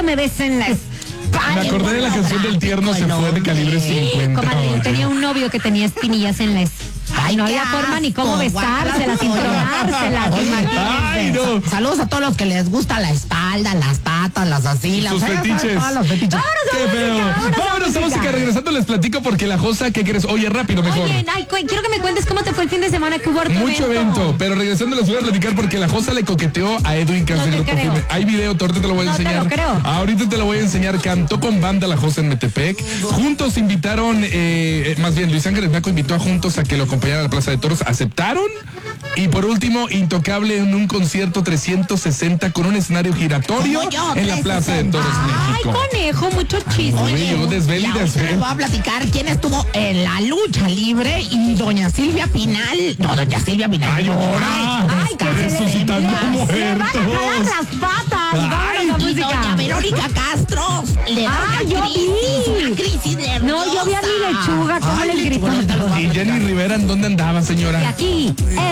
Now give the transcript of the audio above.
me besa en la espalda. Me acordé de la canción del Tierno se fue de Calibre 50. Comadre, yo tenía un novio que tenía espinillas en la espalda. Ay, no había forma ni cómo besárselas, sin tronárselas. Ay, no. Saludos a todos los que les gusta la espalda, las patas, las asilas. Sus fetiches. Todos los fetiches. Qué feo. Vámonos a música. Regresando les platico porque la Josa, ¿qué quieres? Oye, rápido, mejor. Oye, quiero que me cuentes cómo te fue el fin de semana que hubo harto Mucho evento, pero regresando les voy a platicar porque la Josa le coqueteó a Edwin Cass de Grupo Firme. Hay video, ahorita te lo voy a enseñar. Te lo creo. Ahorita te lo voy a enseñar. Cantó con banda la Josa en Metepec. Juntos invitaron, más bien Luis Ángeles Naco invitó a Juntos a que lo acompañara a la Plaza de Toros. ¿Aceptaron? Y por último, Intocable en un concierto 360 con un escenario giratorio en la Plaza de Toros, México. Ay, conejo, mucho chisme. Oye, yo desvelé y Les voy a platicar quién estuvo en la lucha libre y doña Silvia Pinal. No, doña Silvia Pinal. Ay, ahora. Ay, que Resucitando le van a jalar muertos. las patas. Ay, Vámonos a Y música. doña Verónica Castro le da Yo una crisis nerviosa. No, yo vi a mi lechuga, cómo Ay, les gritó. Y Jenny Rivera, ¿en dónde andaba, señora? Y aquí,